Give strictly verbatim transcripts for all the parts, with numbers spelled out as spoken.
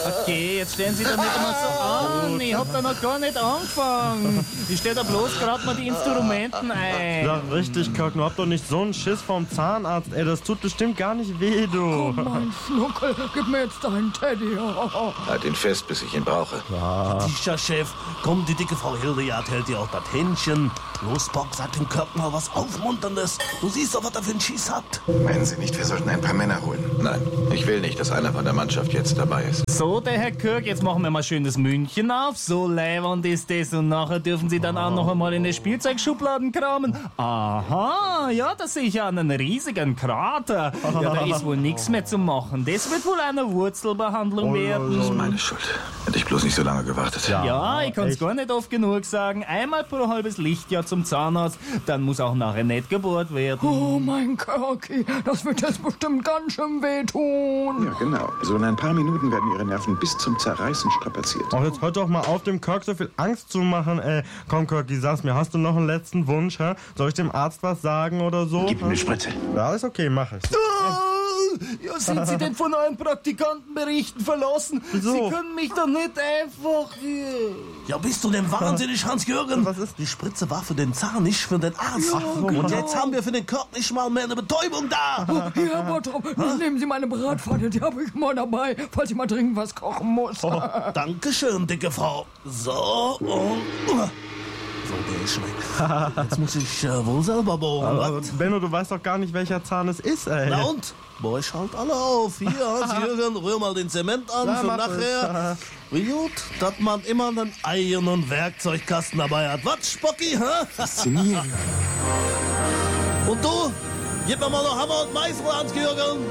Okay, jetzt stellen Sie doch nicht immer so an. Ich hab da noch gar nicht angefangen. Ich stell da bloß gerade mal die Instrumenten ein. Ja, richtig, Kirk. Du habt doch nicht so einen Schiss vom Zahnarzt, ey. Das tut bestimmt gar nicht weh, du. Oh, mein Schnuckel, gib mir jetzt deinen Teddy. Oh. Halt ihn fest, bis ich ihn brauche. Ja. Sicher, Chef. Komm, die dicke Frau Hildegard hält dir auch das Händchen. Los, Bock, sag dem Kirk mal was Aufmunterndes. Du siehst doch, was er für einen Schieß hat. Meinen Sie nicht, wir sollten ein paar Männer holen? Nein, ich will nicht, dass einer von der Mannschaft jetzt dabei ist. So, der Herr Kirk, jetzt machen wir mal schön das München auf. So leiwand ist das. Und nachher dürfen Sie dann auch noch einmal in die Spielzeugschubladen kramen. Aha, ja, da sehe ich ja einen riesigen Krater. Ja, da ist wohl nichts mehr zu machen. Das wird wohl eine Wurzelbehandlung werden. Das ist meine Schuld. Hätte ich bloß nicht so lange gewartet. Ja, ja ich kann es echt. gar nicht oft genug sagen. Einmal pro halbes Lichtjahr zum Zahnarzt, dann muss auch nachher nicht gebohrt werden. Oh, mein Kirky, das wird jetzt bestimmt ganz schön wehtun. Ja, genau. So in ein paar Minuten werden Ihre Nerven bis zum Zerreißen strapaziert. Ach, jetzt hört doch mal auf, dem Kirk so viel Angst zu machen, ey. Komm, Kirky, sag's mir, hast du noch einen letzten Wunsch, hä? Soll ich dem Arzt was sagen oder so? Gib ihm eine Spritze. Ja, ist okay, mach ich. Ja, sind Sie denn von euren Praktikantenberichten verlassen? Wieso? Sie können mich doch nicht einfach... Ja, bist du denn wahnsinnig, Hans-Jürgen? Was ist? Die Spritze war für den Zahn, nicht für den Arzt. Ach so, Und genau. jetzt haben wir für den Kirk nicht mal mehr eine Betäubung da. Oh, hier, Herr Bottrop, nehmen Sie meine Bratpfanne, die habe ich mal dabei, falls ich mal dringend was kochen muss. Oh, Dankeschön, dicke Frau. So, und... So, der ist weg. Jetzt muss ich äh, wohl selber bohren. Aber, was? Benno, du weißt doch gar nicht, welcher Zahn es ist, ey. Na und? Boah, ich halt alle auf. Hier, Hans-Jürgen, rühr mal den Zement an Ja, für mach nachher. Wie gut, dass man immer einen eigenen Werkzeugkasten dabei hat. Was, Spocki, hä? Faszinierend. Und du? Gib mir mal noch Hammer und Meißel, Hans-Jürgen.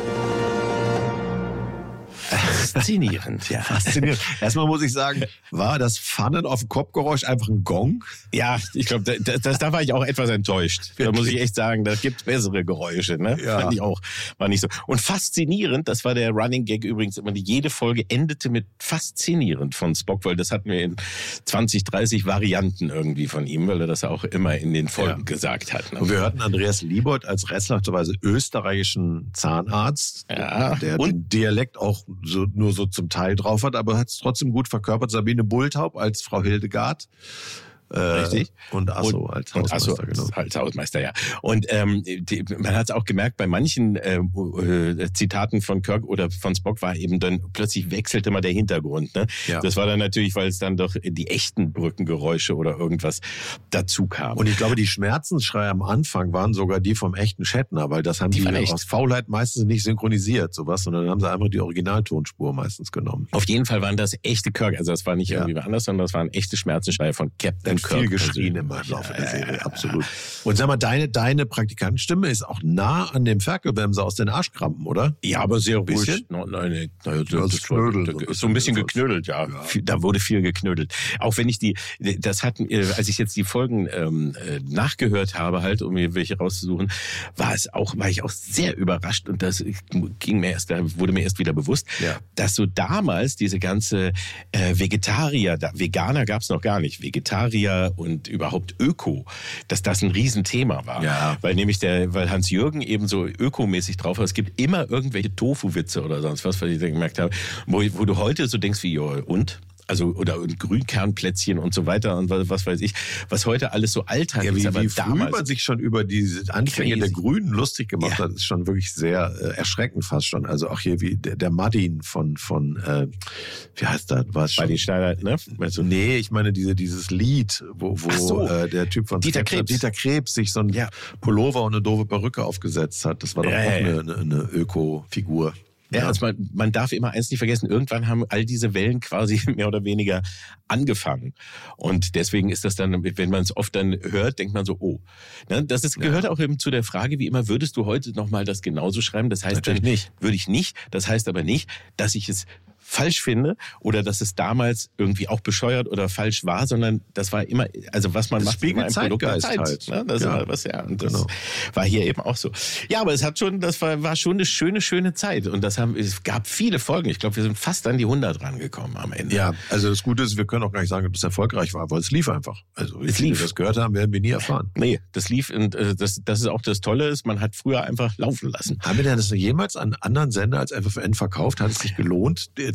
Faszinierend, ja. Faszinierend. Erstmal muss ich sagen, war das Pfannen auf dem Kopfgeräusch einfach ein Gong? Ja, ich glaube, da, das, da war ich auch etwas enttäuscht. Da muss ich echt sagen, da gibt's bessere Geräusche, ne? Ja. Fand ich auch. War nicht so. Und faszinierend, das war der Running Gag übrigens immer, jede Folge endete mit faszinierend von Spock, weil das hatten wir in zwanzig, dreißig Varianten irgendwie von ihm, weil er das auch immer in den Folgen Ja. gesagt hat. Ne? Und wir hörten Andreas Liebold als rätselhafterweise österreichischen Zahnarzt, Ja. der Und? den Dialekt auch so, nur so zum Teil drauf hat, aber hat es trotzdem gut verkörpert. Sabine Bulthaup als Frau Hildegard. Äh, Richtig. Und Asso Und- als und Hausmeister, Asso genau. als Hausmeister, ja. Und ähm, die, man hat es auch gemerkt, bei manchen äh, äh, Zitaten von Kirk oder von Spock war eben dann plötzlich wechselte mal der Hintergrund. Ne? Ja. Das war dann natürlich, weil es dann doch die echten Brückengeräusche oder irgendwas dazu kam. Und ich glaube, die Schmerzensschreie am Anfang waren sogar die vom echten Shatner, weil das haben Die die, waren echt. aus Faulheit meistens nicht synchronisiert, sowas, sondern dann haben sie einfach die Originaltonspur meistens genommen. Auf jeden Fall waren das echte Kirk. Also das war nicht Ja. irgendwie anders, sondern das waren echte Schmerzensschreie von Captain Dann Kirk. viel geschrien Also, immer im Laufe der ja, Serie, ja, ja. absolut. Und sag mal, deine, deine Praktikantenstimme ist auch nah an dem Ferkelbremse aus den Arschkrampen, oder? Ja, aber sehr ruhig. Bisschen? No, nein, nein, nein, Ja, das das war- Knödeln da- so ein ist so ein bisschen bisschen. geknödelt, ja. Viel- Da wurde viel geknödelt. Auch wenn ich die, das hatten, äh, als ich jetzt die Folgen ähm, äh, nachgehört habe, halt, um mir welche rauszusuchen, war es auch, war ich auch sehr überrascht und das ging mir erst, da wurde mir erst wieder bewusst, Ja. dass so damals diese ganze äh, Vegetarier, da, Veganer gab es noch gar nicht, Vegetarier und überhaupt Öko, dass das ein Riesenthema war. Ja. Weil nämlich der, weil Hans-Jürgen eben so ökomäßig drauf war. Es gibt immer irgendwelche Tofu-Witze oder sonst was, was ich da gemerkt habe, wo, wo du heute so denkst wie, ja, und? Also, oder und Grünkernplätzchen und so weiter und was, was weiß ich, was heute alles so Alltag Ja, ist, wie, aber wie früh damals. man sich schon über diese Anfänge Crazy. der Grünen lustig gemacht Ja. hat, ist schon wirklich sehr äh, erschreckend fast schon. Also auch hier wie der, der Martin von, von äh, wie heißt das? Was Bei den Schneider, ne? Also, nee, ich meine diese, dieses Lied, wo, wo Ach so. äh, der Typ von Dieter Skepta- Krebs. Dieter Krebs sich so ein Ja. Pullover und eine doofe Perücke aufgesetzt hat. Das war doch Ja, auch ja, eine, ja. eine, eine Öko-Figur. Ja, also man, man darf immer eins nicht vergessen, irgendwann haben all diese Wellen quasi mehr oder weniger angefangen. Und deswegen ist das dann, wenn man es oft dann hört, denkt man so, oh. Ne, das ist, gehört auch eben zu der Frage, wie immer, würdest du heute nochmal das genauso schreiben? Das heißt Natürlich dann, nicht. Würde ich nicht. Das heißt aber nicht, dass ich es falsch finde oder dass es damals irgendwie auch bescheuert oder falsch war, sondern das war immer, also was man Das macht, ist immer ein spiegelt Produkt der Zeitgeist Zeit. halt. Ne? Das Ja. war was, ja. Und das Genau. war hier eben auch so. Ja, aber es hat schon, das war, war schon eine schöne, schöne Zeit. Und das haben, es gab viele Folgen. Ich glaube, wir sind fast an die hundert rangekommen am Ende. Ja, also das Gute ist, wir können auch gar nicht sagen, ob es erfolgreich war, weil es lief einfach. Also wie Es viele lief. das gehört haben, werden wir nie erfahren. Nee, das lief und äh, das, das ist auch das Tolle ist, man hat früher einfach laufen lassen. Haben wir denn das jemals an einen anderen Sender als F F N verkauft? Hat es sich gelohnt, das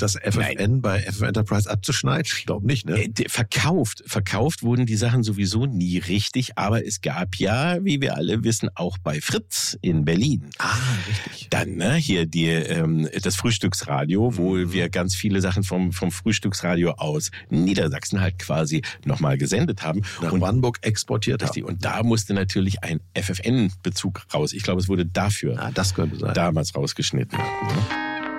das F F N Nein. bei F F Enterprise abzuschneiden? Ich glaube nicht, ne? Äh, verkauft. Verkauft wurden die Sachen sowieso nie richtig, aber es gab ja, wie wir alle wissen, auch bei Fritz in Berlin. Ah, richtig. Dann, ne, hier die, ähm, das Frühstücksradio, wo mhm. wir ganz viele Sachen vom, vom Frühstücksradio aus Niedersachsen halt quasi nochmal gesendet haben. Nach und Brandenburg exportiert haben. Und da musste natürlich ein F F N-Bezug raus. Ich glaube, es wurde dafür ah, das könnte sein. damals rausgeschnitten. Ja.